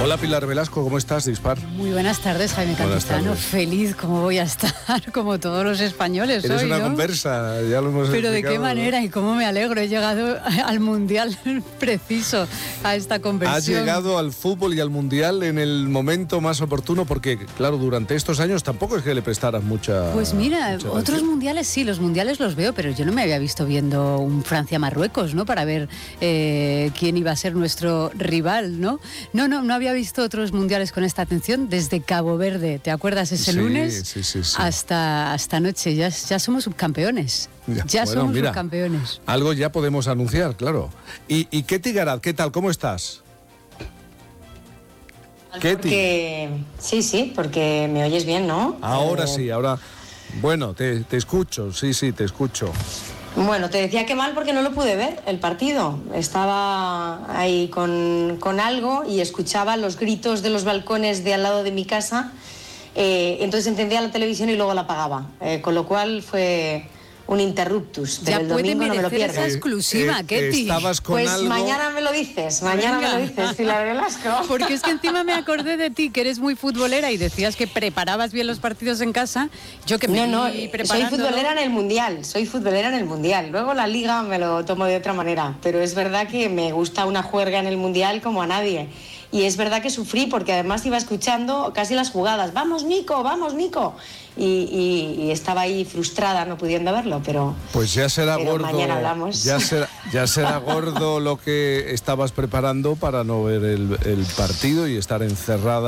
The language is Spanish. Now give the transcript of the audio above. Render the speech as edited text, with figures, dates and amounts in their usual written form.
Hola Pilar Velasco, ¿cómo estás? Dispar. Muy buenas tardes, Jaime Campuzano. Feliz como voy a estar, como todos los españoles. Eres hoy, una ¿no? conversa, ya lo hemos Pero explicado, de qué manera, ¿no? y cómo me alegro. He llegado al Mundial preciso, a esta conversión. Has llegado al fútbol y al Mundial en el momento más oportuno porque, claro, durante estos años tampoco es que le prestaras mucha... Pues mira, mucha otros atención. mundiales sí, los mundiales los veo, pero yo no me había visto viendo un Francia-Marruecos, ¿no? Para ver quién iba a ser nuestro rival, ¿no? No había visto otros mundiales con esta atención desde Cabo Verde, ¿te acuerdas? Ese lunes sí. hasta anoche, ya somos subcampeones. Ya Bueno, somos mira, subcampeones. algo ya podemos anunciar, claro. ¿Y Ketty Garat, qué tal? ¿Cómo estás? Ketty. Sí, porque me oyes bien, ¿no? Ahora sí, ahora... Bueno, te escucho, sí, te escucho. Bueno, te decía que mal porque no lo pude ver, el partido. Estaba ahí con algo y escuchaba los gritos de los balcones de al lado de mi casa. Entonces encendía la televisión y luego la apagaba. Con lo cual fue un interruptus. Pero Ya el puede domingo no me lo merecer esa pierdo. exclusiva, Ketty. Estabas con Pues algo... mañana me lo dices, Pilar Velasco. Porque es que encima me acordé de ti, que eres muy futbolera y decías que preparabas bien los partidos en casa. Yo que me soy futbolera en el Mundial. Luego la Liga me lo tomo de otra manera, pero es verdad que me gusta una juerga en el Mundial como a nadie. Y es verdad que sufrí porque además iba escuchando casi las jugadas. ¡Vamos, Nico! Y estaba ahí frustrada no pudiendo verlo, pero... Pues ya será pero gordo. mañana hablamos. Ya será gordo lo que estabas preparando para no ver el partido y estar encerrada